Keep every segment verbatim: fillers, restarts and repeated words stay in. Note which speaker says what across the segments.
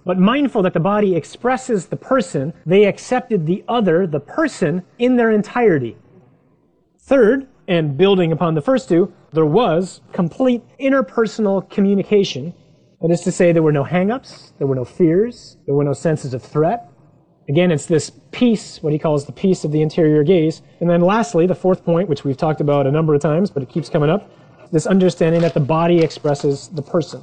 Speaker 1: But mindful that the body expresses the person, they accepted the other, the person, in their entirety. Third, and building upon the first two, there was complete interpersonal communication. That is to say, there were no hang-ups, there were no fears, there were no senses of threat. Again, it's this peace, what he calls the peace of the interior gaze. And then lastly, the fourth point, which we've talked about a number of times, but it keeps coming up, this understanding that the body expresses the person.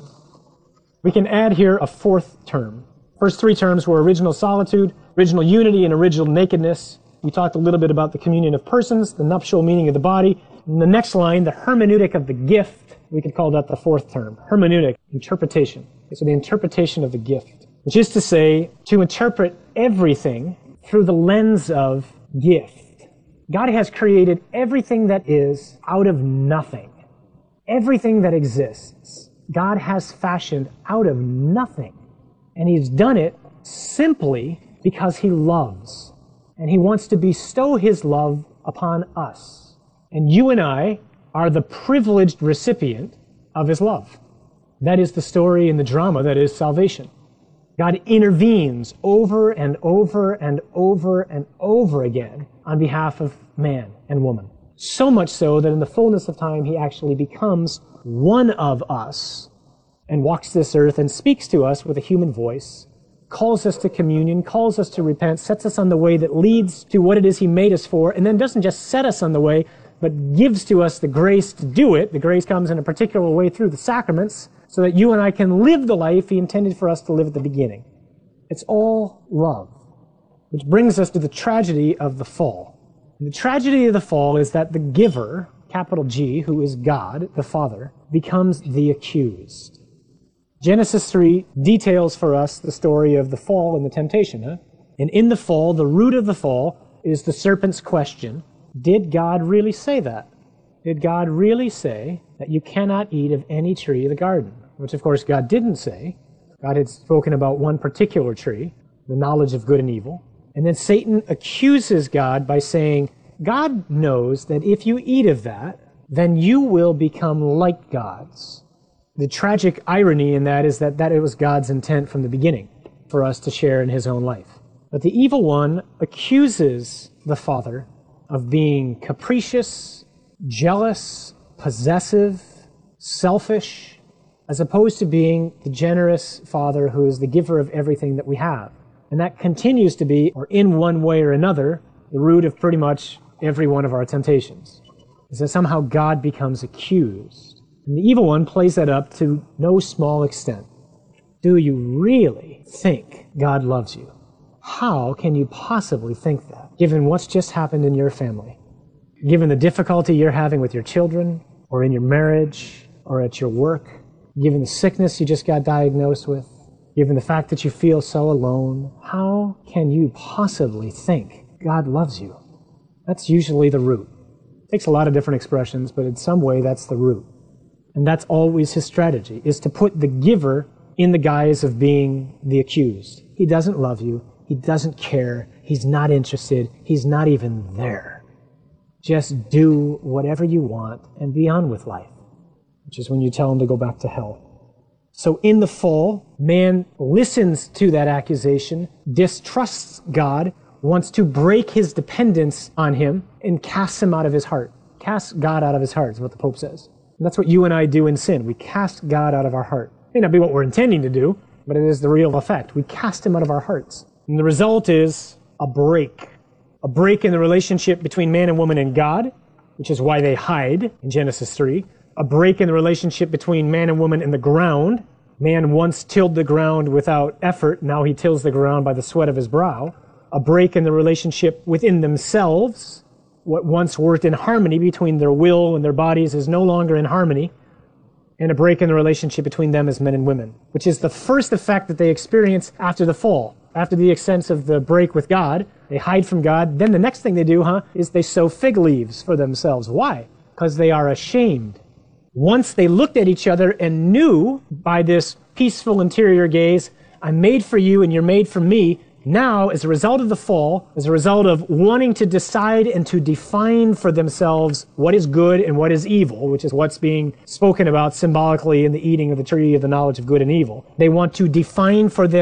Speaker 1: We can add here a fourth term. First three terms were original solitude, original unity, and original nakedness. We talked a little bit about the communion of persons, the nuptial meaning of the body. And the next line, the hermeneutic of the gift, we could call that the fourth term. Hermeneutic, interpretation. So the interpretation of the gift, which is to say, to interpret everything through the lens of gift. God has created everything that is out of nothing. Everything that exists, God has fashioned out of nothing. And He's done it simply because He loves. And He wants to bestow His love upon us. And you and I are the privileged recipient of His love. That is the story and the drama that is salvation. God intervenes over and over and over and over again on behalf of man and woman. So much so that in the fullness of time, He actually becomes one of us and walks this earth and speaks to us with a human voice, calls us to communion, calls us to repent, sets us on the way that leads to what it is He made us for, and then doesn't just set us on the way, but gives to us the grace to do it. The grace comes in a particular way through the sacraments, so that you and I can live the life He intended for us to live at the beginning. It's all love. Which brings us to the tragedy of the fall. And the tragedy of the fall is that the giver, capital G, who is God, the Father, becomes the accused. Genesis three details for us the story of the fall and the temptation. Huh? And in the fall, the root of the fall is the serpent's question, did God really say that? Did God really say that you cannot eat of any tree of the garden? Which, of course, God didn't say. God had spoken about one particular tree, the knowledge of good and evil. And then Satan accuses God by saying, God knows that if you eat of that, then you will become like gods. The tragic irony in that is that that it was God's intent from the beginning, for us to share in His own life. But the evil one accuses the Father of being capricious, jealous, possessive, selfish, as opposed to being the generous Father who is the giver of everything that we have. And that continues to be, or in one way or another, the root of pretty much every one of our temptations. Is that somehow God becomes accused. And the evil one plays that up to no small extent. Do you really think God loves you? How can you possibly think that, given what's just happened in your family? Given the difficulty you're having with your children, or in your marriage, or at your work, given the sickness you just got diagnosed with, given the fact that you feel so alone, how can you possibly think God loves you? That's usually the root. It takes a lot of different expressions, but in some way that's the root. And that's always his strategy, is to put the giver in the guise of being the accused. He doesn't love you. He doesn't care. He's not interested. He's not even there. Just do whatever you want and be on with life, which is when you tell him to go back to hell. So in the fall, man listens to that accusation, distrusts God, wants to break his dependence on him, and casts him out of his heart. Casts God out of his heart is what the Pope says. And that's what you and I do in sin. We cast God out of our heart. It may not be what we're intending to do, but it is the real effect. We cast him out of our hearts. And the result is a break. A break in the relationship between man and woman and God, which is why they hide in Genesis three. A break in the relationship between man and woman and the ground. Man once tilled the ground without effort. Now he tills the ground by the sweat of his brow. A break in the relationship within themselves. What once worked in harmony between their will and their bodies is no longer in harmony. And a break in the relationship between them as men and women, which is the first effect that they experience after the fall. After the extent of the break with God, they hide from God. Then the next thing they do, huh, is they sow fig leaves for themselves. Why? Because they are ashamed. Once they looked at each other and knew by this peaceful interior gaze, I'm made for you and you're made for me. Now, as a result of the fall, as a result of wanting to decide and to define for themselves what is good and what is evil, which is what's being spoken about symbolically in the eating of the tree of the knowledge of good and evil, they want to define for them